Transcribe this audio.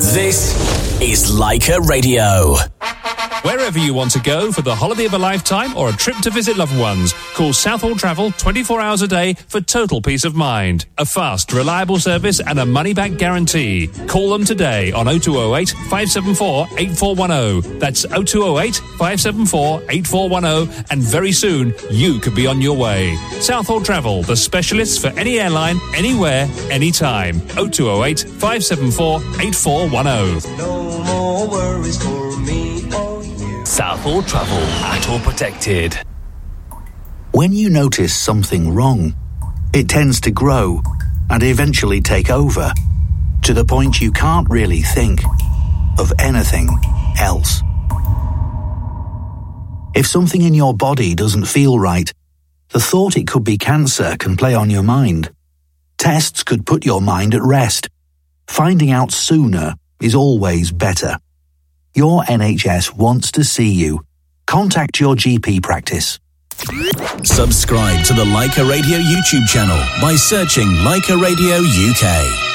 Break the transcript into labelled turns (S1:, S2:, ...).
S1: This is Leica Radio.
S2: Wherever you want to go for the holiday of a lifetime or a trip to visit loved ones, call Southall Travel 24 hours a day for total peace of mind. A fast, reliable service and a money-back guarantee. Call them today on 0208 574 8410. That's 0208 574 8410, and very soon you could be on your way. Southall Travel, the specialists for any airline, anywhere, anytime. 0208 574 8410.
S3: No more worries for me.
S1: Southall Travel, at all protected.
S4: When you notice something wrong, it tends to grow and eventually take over, to the point you can't really think of anything else. If something in your body doesn't feel right, the thought it could be cancer can play on your mind. Tests could put your mind at rest. Finding out sooner is always better. Your NHS wants to see you. Contact your GP practice.
S1: Subscribe to the Leica Radio YouTube channel by searching Leica Radio UK.